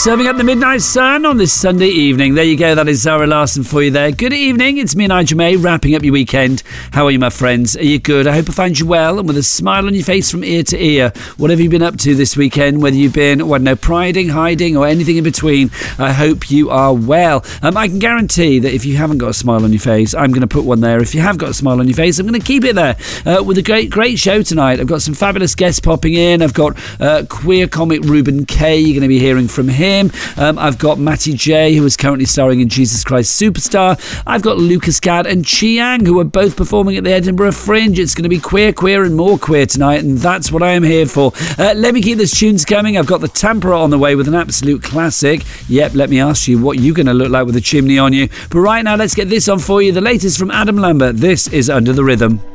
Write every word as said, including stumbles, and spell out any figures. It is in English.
serving up the midnight sun on this Sunday evening. There you go, that is Zara Larsson for you there. Good evening, it's me, Nigel May, wrapping up your weekend. How are you, my friends? Are you good? I hope I find you well and with a smile on your face from ear to ear. Whatever you've been up to this weekend, whether you've been, well, no, priding, hiding or anything in between, I hope you are well. Um, I can guarantee that if you haven't got a smile on your face, I'm going to put one there. If you have got a smile on your face, I'm going to keep it there. Uh, with a great, great show tonight. I've got some fabulous guests popping in. I've got uh, queer comic Ruben Kay. You're going to be hearing from him. Um, I've got Matty J, who is currently starring in Jesus Christ Superstar. I've got Lucas Gadd and Chiang, who are both performing at the Edinburgh Fringe. It's going to be queer, queer and more queer tonight, and that's what I am here for. Uh, let me keep those tunes coming. I've got the Tampera on the way with an absolute classic. Yep, let me ask you what you're going to look like with a chimney on you. But right now, let's get this on for you. The latest from Adam Lambert. This is Under the Rhythm.